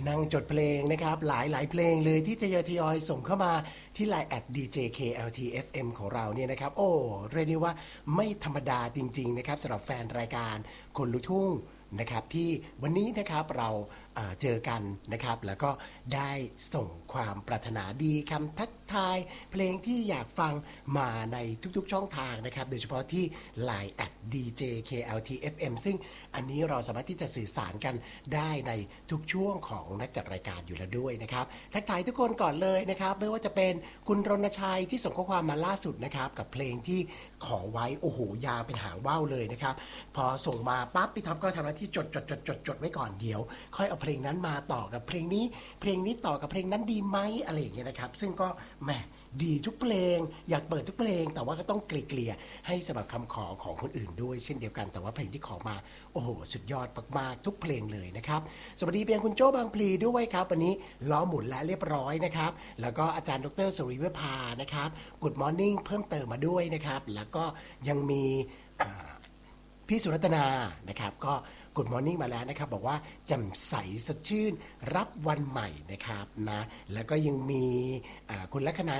นั่งจดเพลงนะครับหลายเพลงเลยที่ทยอยส่งเข้ามาที่ LINE @DJKLTFM ของเราเนี่ยนะครับโอ้เรียกได้ว่าไม่ธรรมดาจริงๆนะครับสำหรับแฟนรายการคนลุกทุ่งนะครับที่วันนี้นะครับเราเจอกันนะครับแล้วก็ได้ส่งความปรารถนาดีคำทักทายเพลงที่อยากฟังมาในทุกๆช่องทางนะครับโดยเฉพาะที่ LINE @DJKLTFM ซึ่งอันนี้เราสามารถที่จะสื่อสารกันได้ในทุกช่วงของนักจัดรายการอยู่แล้วด้วยนะครับทักทายทุกคนก่อนเลยนะครับไม่ว่าจะเป็นคุณรณชัยที่ส่งข้อความมาล่าสุดนะครับกับเพลงที่ขอไว้โอ้โหยาวเป็นหางว่าวเลยนะครับพอส่งมาปั๊บพี่ท็อปก็ทำหน้าที่จดไว้ก่อนเดี๋ยวค่อยเอาเพลงนั้นมาต่อกับเพลงนี้ต่อกับเพลงนั้นดีไหมอะไรอย่างเงี้ยนะครับซึ่งก็แหมดีทุกเพลงอยากเปิดทุกเพลงแต่ว่าก็ต้องเกลี่ยให้สำหรับคำขอของคนอื่นด้วยเช่นเดียวกันแต่ว่าเพลงที่ขอมาโอ้โหสุดยอดมากๆทุกเพลงเลยนะครับสวัสดีเพียงคุณโจ้บางพลีด้วยครับวันนี้ล้อหมุนและเรียบร้อยนะครับแล้วก็อาจารย์ดร.สุริวิภานะครับGood Morningเพิ่มเติมมาด้วยนะครับแล้วก็ยังมีพี่สุรัตนานะครับก็Good Morning มาแล้วนะครับบอกว่าแจ่มใสสดชื่นรับวันใหม่นะครับนะแล้วก็ยังมีคุณลัคนา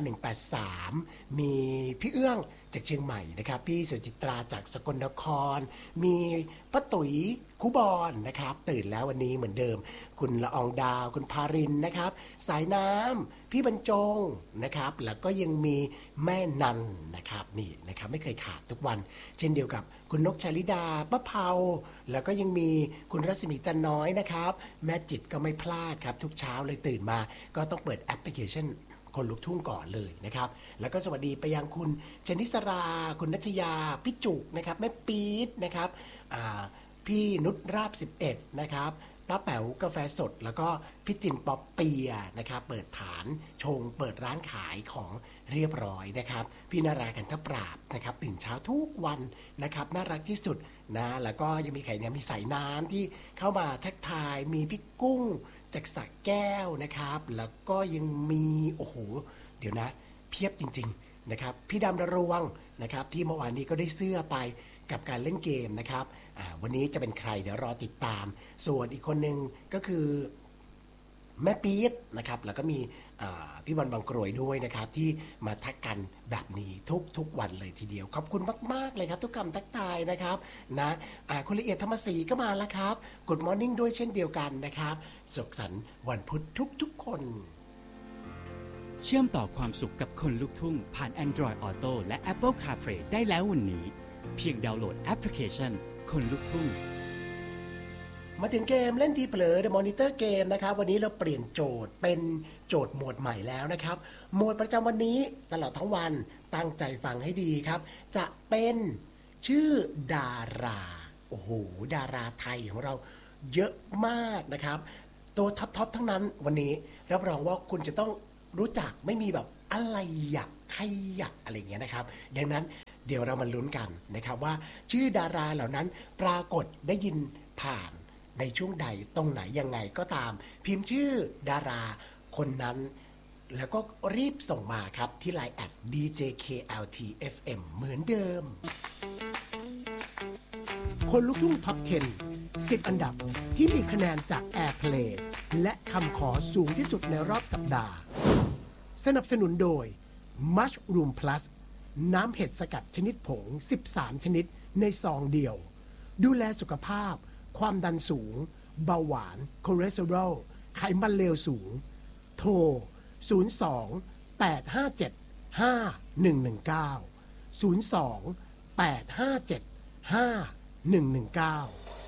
183มีพี่เอื้องจากเชียงใหม่นะครับพี่สุจิตราจากสกลนครมีป้าตุ๋ยคุบอนนะครับตื่นแล้ววันนี้เหมือนเดิมคุณละอองดาวคุณพารินนะครับสายน้ำพี่บรรจงนะครับแล้วก็ยังมีแม่นันนะครับนี่นะครับไม่เคยขาดทุกวันเช่นเดียวกับคุณนกชลิดาป้าเผาแล้วก็ยังมีคุณรัศมีจันน้อยนะครับแม่จิตก็ไม่พลาดครับทุกเช้าเลยตื่นมาก็ต้องเปิดแอปพลิเคชันคนลุกทุ่งก่อนเลยนะครับแล้วก็สวัสดีไปยังคุณชนิสราคุณนัชยาพี่จุกนะครับแม่ปี๊ดนะครับพี่นุชราบ11นะครับป้าแป๋วกาแฟสดแล้วก็พี่จินป๊อปเปียนะครับเปิดฐานชงเปิดร้านขายของเรียบร้อยนะครับพี่นารากันทปราบนะครับตื่นเช้าทุกวันนะครับน่ารักที่สุดนะแล้วก็ยังมีใครเนี่ยมีสายน้ำที่เข้ามาทักทายมีพี่กุ้งจากสระแก้วนะครับแล้วก็ยังมีโอ้โหเดี๋ยวนะเพียบจริงๆนะครับพี่ดำระรวงนะครับที่เมื่อวานนี้ก็ได้เสื้อไปกับการเล่นเกมนะครับวันนี้จะเป็นใครเดี๋ยวรอติดตามส่วนอีกคนนึงก็คือแม่ปี๊ดนะครับแล้วก็มีพี่บอลบางกรวยด้วยนะครับที่มาทักกันแบบนี้ทุกวันเลยทีเดียวขอบคุณมากๆเลยครับทุกคำทักทายนะครับนะคุณละเอียดธรรมศรีก็มาแล้วครับ Good Morning ด้วยเช่นเดียวกันนะครับสุขสันต์วันพุธทุกคนเชื่อมต่อความสุขกับคนลุกทุ่งผ่าน Android Auto และ Apple CarPlay ได้แล้ววันนี้เพียงดาวน์โหลดแอปพลิเคชันคนลุกทุ่งมาถึงเกมเล่นทีเผลอ The Monitor Game นะครับวันนี้เราเปลี่ยนโจทย์เป็นโจทย์โหมดใหม่แล้วนะครับโหมดประจำวันนี้ตลอดทั้งวันตั้งใจฟังให้ดีครับจะเป็นชื่อดาราโอ้โหดาราไทยของเราเยอะมากนะครับตัวท็อปทั้งนั้นวันนี้รับรองว่าคุณจะต้องรู้จักไม่มีแบบอะไรอยากใครอยากอะไรอย่างเงี้ยนะครับดังนั้นเดี๋ยวเรามาลุ้นกันนะครับว่าชื่อดาราเหล่านั้นปรากฏได้ยินผ่านในช่วงใดตรงไหนยังไงก็ตามพิมพ์ชื่อดาราคนนั้นแล้วก็รีบส่งมาครับที่ LINE @DJKLTFM เหมือนเดิมคนลุกทุ่งท็อป 10 10 อันดับที่มีคะแนนจาก Airplay และคำขอสูงที่สุดในรอบสัปดาห์สนับสนุนโดย Mushroom Plus น้ำเห็ดสกัดชนิดผง13ชนิดในซองเดียวดูแลสุขภาพความดันสูงเบาหวานคอเลสเตอรอลไขมันเลวสูงโทร02 857 5119 02 857 5119